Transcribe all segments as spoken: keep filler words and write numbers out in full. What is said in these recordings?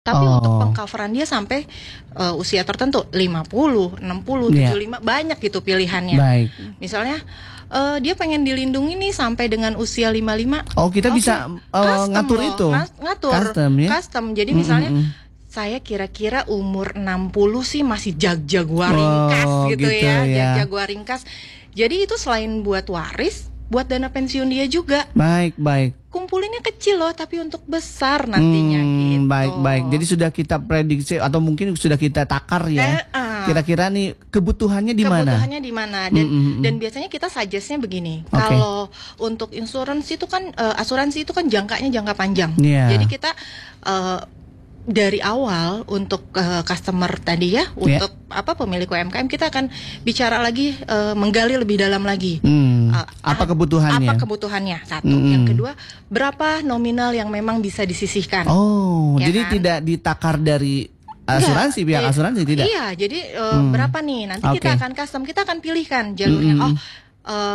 Tapi Oh. untuk pengcoveran dia sampai uh, usia tertentu lima puluh, enam puluh, Iya. tujuh puluh lima banyak gitu pilihannya. Baik. Misalnya uh, dia pengen dilindungi nih sampai dengan usia lima puluh lima. Oh, kita Oke, bisa uh, custom ngatur loh, itu. ngas- ngatur. Custom ya. Custom. Jadi Mm, misalnya mm, mm. saya kira-kira umur enam puluh sih masih jag-jaguar Wow, ringkas gitu, gitu ya, ya. jag-jaguar ringkas. Jadi itu selain buat waris, buat dana pensiun dia juga. Baik, baik. Kumpulinnya kecil loh, tapi untuk besar nantinya Hmm, gitu. baik, baik. Jadi sudah kita prediksi atau mungkin sudah kita takar ya. Eh, ah. Kira-kira nih kebutuhannya di mana? Kebutuhannya di mana dan Mm, mm, mm. dan biasanya kita suggest-nya begini. Oke. Kalau untuk insurance itu kan eh, asuransi itu kan jangkanya jangka panjang. Iya. Jadi kita eh, dari awal untuk eh, customer tadi ya, untuk apa pemilik U M K M kita akan bicara lagi eh, menggali lebih dalam lagi. Hmm, Eh, apa ah, kebutuhannya? Apa kebutuhannya? Satu. Mm, mm. Yang kedua, berapa nominal yang memang bisa disisihkan? Oh, Ya jadi kan? tidak ditakar dari asuransi, pihak Enggak, eh, asuransi tidak? Iya, jadi eh, Hmm. berapa nih? Nanti Oke. kita akan custom, kita akan pilihkan jalurnya. Mm, mm, Oh, mm. eh,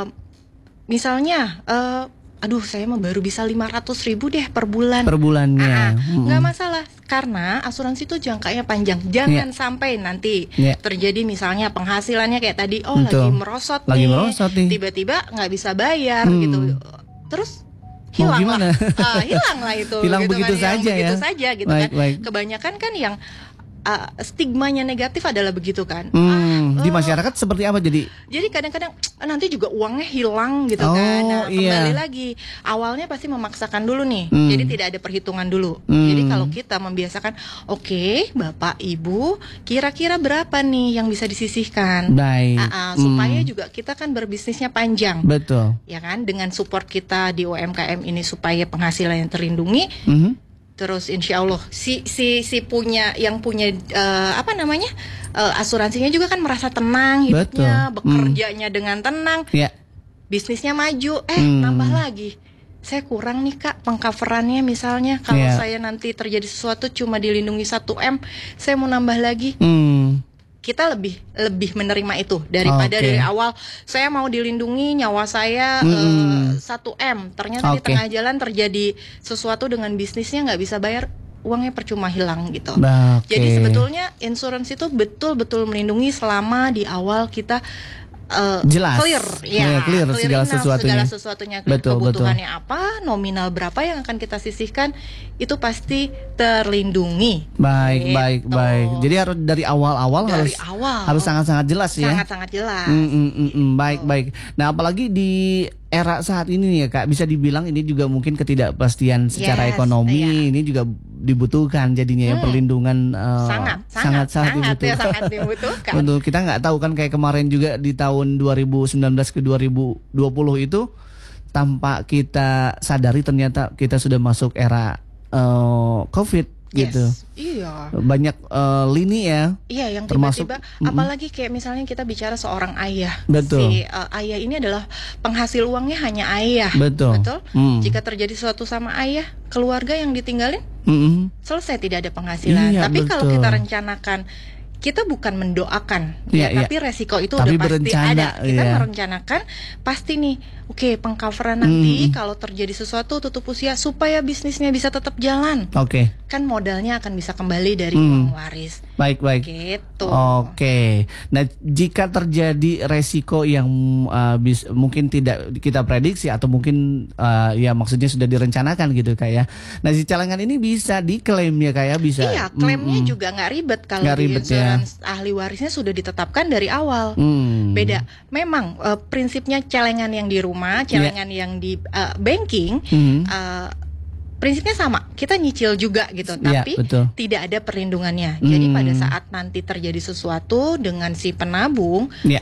misalnya, eh, aduh saya mah baru bisa lima ratus ribu deh per bulan. Per bulannya. Ah, ah, Mm, nggak mm. masalah, karena asuransi itu jangkanya panjang. Jangan Iya. sampai nanti Iya. terjadi misalnya penghasilannya kayak tadi, oh Betul. lagi merosot Lagi nih, merosot nih. tiba-tiba nggak bisa bayar Hmm. gitu, terus Mau hilang gimana? lah, Ah, hilang lah itu. Hilang gitu begitu kan, yang saja begitu ya? saja gitu Baik, kan. baik. Kebanyakan kan yang ah, stigmanya negatif adalah begitu kan. Hmm, Ah, di eh, masyarakat seperti apa jadi? jadi kadang-kadang "Ah, nanti juga uangnya hilang gitu Oh, kan. Nah, iya. kembali lagi awalnya pasti memaksakan dulu nih. Hmm. Jadi tidak ada perhitungan dulu. Hmm. Jadi kalau kita membiasakan, oke, Bapak Ibu, kira-kira berapa nih yang bisa disisihkan? Baik. Ah, ah, supaya Hmm, juga kita kan berbisnisnya panjang. betul. Ya kan, dengan support kita di U M K M ini supaya penghasilan yang terlindungi. Mhm. Terus insya Allah si si si punya yang punya eh, apa namanya eh, asuransinya juga kan merasa tenang hidupnya, Betul. bekerjanya dengan tenang, Ya. bisnisnya maju. Eh Hmm. nambah lagi, saya kurang nih Kak pengcoverannya misalnya kalau Ya. saya nanti terjadi sesuatu cuma dilindungi satu M, saya mau nambah lagi. Hmm. Kita lebih lebih menerima itu daripada Oke. dari awal saya mau dilindungi nyawa saya Mm-mm. eh, satu M, ternyata di Oke. tengah jalan terjadi sesuatu dengan bisnisnya nggak bisa bayar, uangnya percuma hilang gitu. Nah, oke. Jadi sebetulnya insurance itu betul-betul melindungi selama di awal kita eh, Jelas. clear, Ya, clear segala enough sesuatunya. segala sesuatunya, Betul, kebutuhannya apa, nominal berapa yang akan kita sisihkan, itu pasti terlindungi. Baik, baik, Gitu. baik. Jadi harus dari awal-awal Dari harus awal harus sangat-sangat jelas ya. sangat-sangat jelas. Mm, mm, mm, mm. Baik, baik. Nah, apalagi di era saat ini nih ya Kak, bisa dibilang ini juga mungkin ketidakpastian secara Yes, ekonomi iya. ini juga dibutuhkan jadinya ya Hmm. perlindungan eh, sangat, sangat sangat, sangat sangat, ya, dibutuhkan. sangat dibutuhkan. Betul, kita nggak tahu kan kayak kemarin juga di tahun dua ribu sembilan belas ke dua ribu dua puluh itu tanpa kita sadari ternyata kita sudah masuk era eh, COVID Yes. gitu. Iya. Banyak eh, lini ya. Iya, yang Termasuk- tiba-tiba, Mm-mm. apalagi kayak misalnya kita bicara seorang ayah. Betul. Si uh, ayah ini adalah penghasil uangnya hanya ayah. Betul. Betul. Hmm. Jika terjadi sesuatu sama ayah, keluarga yang ditinggalin Mm-mm. selesai, tidak ada penghasilan. Iya, Tapi kalau betul. kita rencanakan, kita bukan mendoakan, Iya, ya, iya. tapi resiko itu Tapi udah pasti berencana, ada. Kita iya. merencanakan, pasti nih, oke, pengcoveran nanti Mm. kalau terjadi sesuatu tutup usia supaya bisnisnya bisa tetap jalan. Oke. Kan modalnya akan bisa kembali dari Hmm. uang waris. Baik, baik. Gitu. Oke. Nah, jika terjadi resiko yang uh, bis, mungkin tidak kita prediksi atau mungkin uh, ya maksudnya sudah direncanakan gitu kayak. Nah, si celengan ini bisa diklaim ya kayak bisa. Iya, klaimnya Mm-mm. juga nggak ribet kalau Nggak di ribet, ya. insurance ahli warisnya sudah ditetapkan dari awal. Hmm. Beda. Memang eh, prinsipnya celengan yang di rumah, celengan yang di eh, banking, Hmm. eh, prinsipnya sama. Kita nyicil juga gitu, Iya, tapi betul. tidak ada perlindungannya. Jadi Hmm. pada saat nanti terjadi sesuatu dengan si penabung, Ya.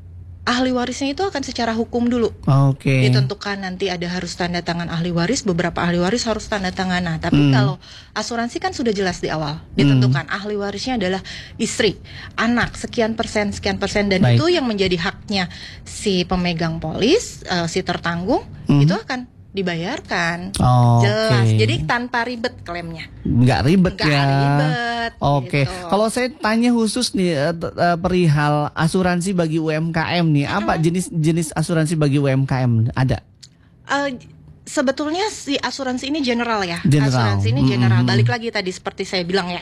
ahli warisnya itu akan secara hukum dulu Oke. ditentukan, nanti ada harus tanda tangan ahli waris, beberapa ahli waris harus tanda tangan. Nah, tapi Hmm. kalau asuransi kan sudah jelas di awal ditentukan ahli warisnya adalah istri, anak, sekian persen, sekian persen, dan Baik. itu yang menjadi haknya si pemegang polis, eh, si tertanggung, Hmm. itu akan dibayarkan. Oke. Jelas. Jadi tanpa ribet klaimnya. nggak ribet Nggak ya. ribet. Oke, gitu. kalau saya tanya khusus nih eh, t- eh, perihal asuransi bagi U M K M nih, apa jenis-jenis asuransi bagi U M K M ada? Eh, sebetulnya si asuransi ini general ya. General. Asuransi ini general. Mm-hmm. Balik lagi tadi seperti saya bilang ya,